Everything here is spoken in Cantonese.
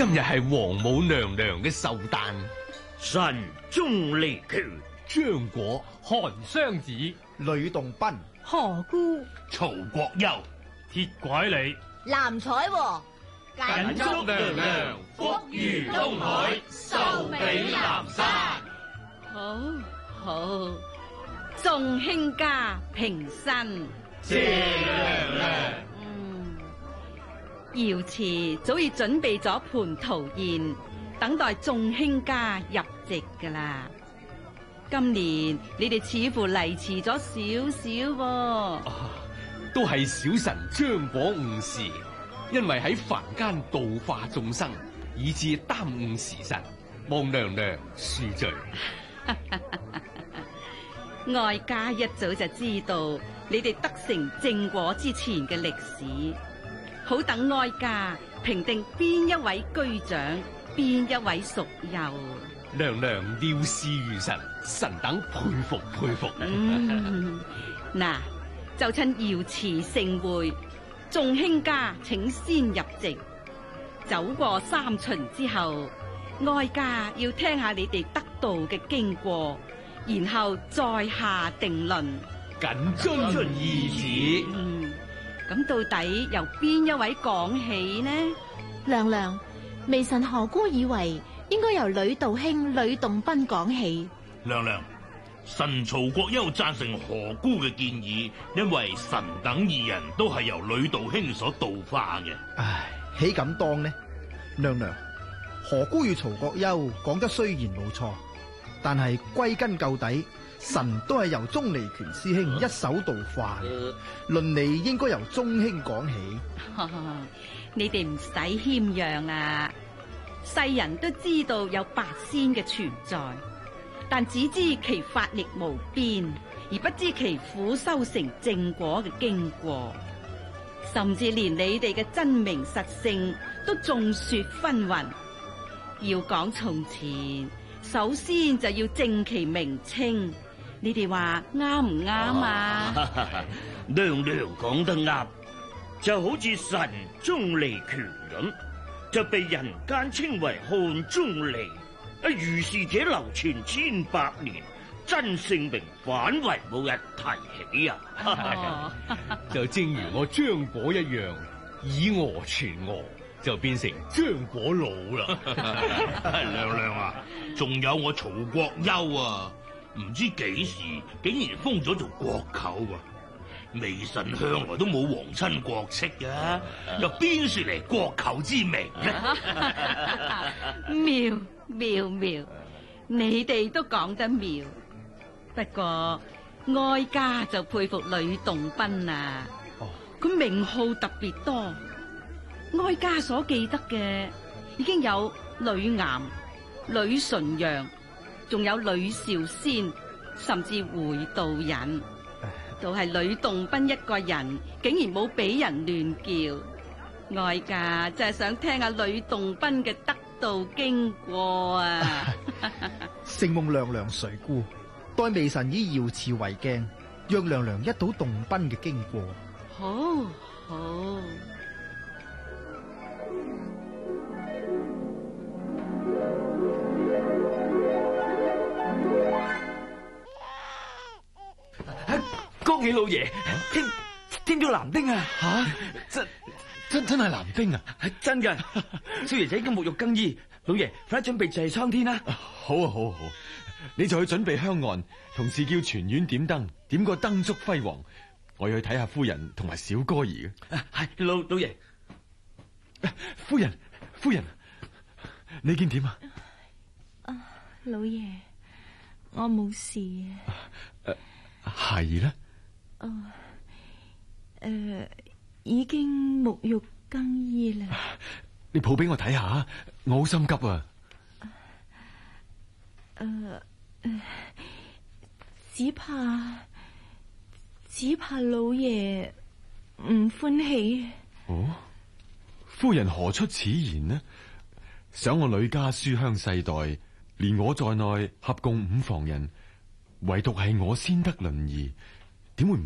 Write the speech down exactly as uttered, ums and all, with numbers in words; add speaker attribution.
Speaker 1: 今日係王母娘娘嘅壽誕，
Speaker 2: 神鐘離權、
Speaker 1: 張果、
Speaker 3: 韓湘子、
Speaker 4: 呂洞賓、
Speaker 5: 何姑、
Speaker 2: 曹國休、
Speaker 3: 鐵拐李、
Speaker 5: 藍采和、
Speaker 1: 謹祝娘娘福如東海，壽比南山。
Speaker 6: 好好，眾卿家平身。
Speaker 1: 謝娘娘。
Speaker 6: 嗯，瑤池早已準備咗蟠桃宴，等待眾卿家入席噶啦。今年你哋似乎嚟遲咗少少喎。
Speaker 1: 啊，都係小臣張果誤事，因為喺凡間度化眾生，以致耽誤時辰，望娘娘恕罪。
Speaker 6: 哀家一早就知道你哋得成正果之前嘅歷史，好等哀家評定邊一位居長，邊一位屬幼。
Speaker 1: 娘娘料事如神，臣等佩服佩服。
Speaker 6: 嗯，嗱，就趁瑤池盛會，眾卿家請先入席。走過三巡之後，哀家要聽下你哋得道嘅經過，然後再下定論。
Speaker 1: 謹遵懿旨。
Speaker 6: 嗯，咁到底由邊一位講起呢？
Speaker 5: 娘娘，微臣何姑以為應該由呂道卿、呂洞賓講起。
Speaker 2: 娘娘，臣曹國休贊成何姑嘅建議，因為臣等二人都係由呂道卿所度化嘅。
Speaker 4: 唉，豈敢當呢？娘娘，何姑與曹國休講得雖然冇錯，但係歸根究底，臣都係由鐘離權師兄一手度化嘅。論理應該由鐘兄講起。
Speaker 6: 你哋唔使謙讓啊！世人都知道有八仙嘅存在，但只知其法力無邊，而不知其苦修成正果嘅經過，甚至連你哋嘅真名實姓都眾說紛紜。要講從前，首先就要正其名稱。你哋話啱唔啱啊？
Speaker 2: 娘娘講得啱，就好似神鐘離權咁，就被人間稱為漢鐘離。啊，如是者流傳千百年，真姓名反為冇人提起啊！
Speaker 1: 就正如我張果一樣，以訛傳訛，就變成張果老啦。
Speaker 2: 娘娘啊，仲有我曹國休啊，唔知幾時竟然封咗做國舅啊！微臣向來都冇皇親國戚嘅，又邊說嚟國舅之名呢？
Speaker 6: 妙妙妙，你哋都講得妙。不過哀家就佩服呂洞賓啊，佢名號特別多，哀家所記得嘅已經有呂岩、呂純陽，仲有呂兆先，甚至回道人。就係呂洞賓一個人，竟然冇俾人亂叫。哀家就係想聽下呂洞賓嘅得道經過啊！
Speaker 4: 承蒙娘娘垂顧，待微臣以瑤池為鏡，讓娘娘一睹洞賓嘅經過。
Speaker 6: 好好。
Speaker 3: 恭喜老爺，添添咗男丁啊！吓，真真真係男丁啊！係真嘅，少爺仔已經沐浴更衣，老爺快啲準備祭蒼天啦！
Speaker 7: 好啊，好啊，好，你就去準備香案，同時叫全院點燈，點個燈燭輝煌。我要去睇下夫人同埋小哥兒嘅。
Speaker 3: 係老老爺，
Speaker 7: 夫人，夫人，你見點啊？
Speaker 5: 啊，老爺，我冇事啊。
Speaker 7: 孩兒呢？
Speaker 5: 哦，誒、呃，已經沐浴更衣啦。
Speaker 7: 你抱俾我睇下，我好心急啊。
Speaker 5: 誒、呃呃，只怕只怕老爺唔歡喜。
Speaker 7: 哦，夫人何出此言呢？想我呂家書香世代，連我在內合共五房人，唯獨係我先得麟兒，點會唔